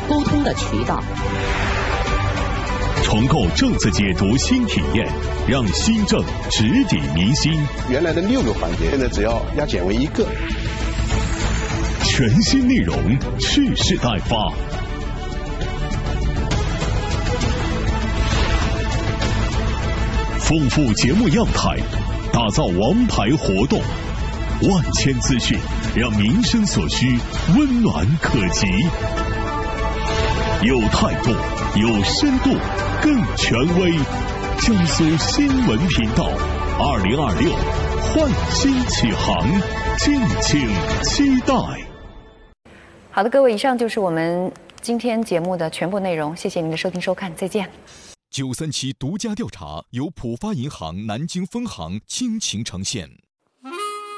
沟通的渠道。 重构政策解读新体验，让新政直抵民心。 原来的6个环节，现在只要压减为1个。 全新内容，蓄势待发。丰富节目样态，打造王牌活动，万千资讯，让民生所需温暖可及，有态度，有深度，更权威。江苏新闻频道2026焕新启航，敬请期待。 好的，各位，以上就是我们今天节目的全部内容，谢谢您的收听收看，再见。 937独家调查由浦发银行南京分行倾情呈现。